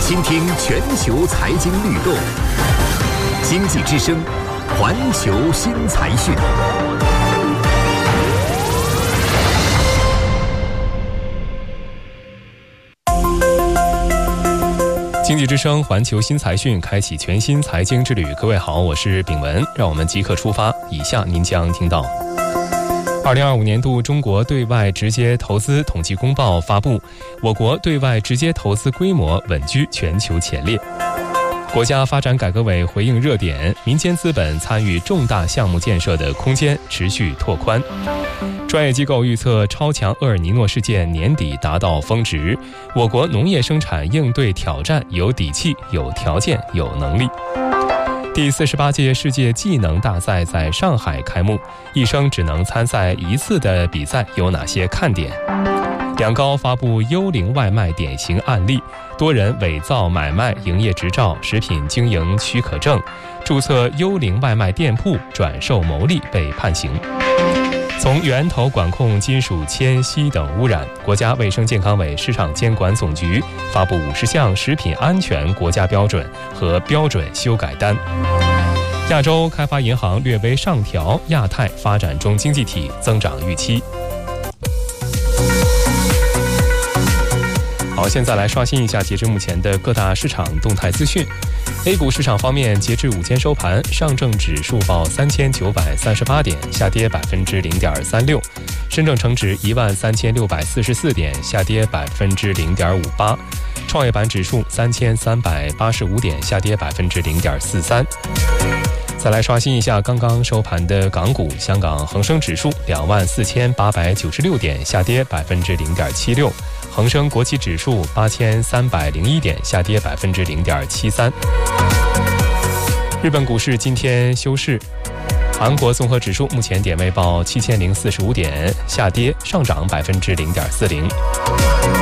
倾听全球财经律动，经济之声，环球新财讯。经济之声环球新财讯开启全新财经之旅。各位好，我是炳文，让我们即刻出发。以下您将听到2025年度中国对外直接投资统计公报发布，我国对外直接投资规模稳居全球前列。国家发展改革委回应热点，民间资本参与重大项目建设的空间持续拓宽。专业机构预测超强厄尔尼诺事件年底达到峰值，我国农业生产应对挑战有底气、有条件、有能力。第48届世界技能大赛在上海开幕，一生只能参赛一次的比赛有哪些看点？两高发布幽灵外卖典型案例，多人伪造买卖营业执照、食品经营许可证，注册幽灵外卖店铺转售牟利被判刑。从源头管控金属铅、锡等污染，国家卫生健康委市场监管总局发布50项食品安全国家标准和标准修改单。亚洲开发银行略微上调亚太发展中经济体增长预期。好，现在来刷新一下截至目前的各大市场动态资讯。A 股市场方面，截至午间收盘，上证指数报3938点，下跌0.36%；深证成指13644点，下跌0.58%；创业板指数3385点，下跌0.43%。再来刷新一下刚刚收盘的港股，香港恒生指数24896点，下跌0.76%；恒生国际指数8301点，下跌0.73%。日本股市今天休市，韩国综合指数目前点位报7045点，下跌，上涨0.40%。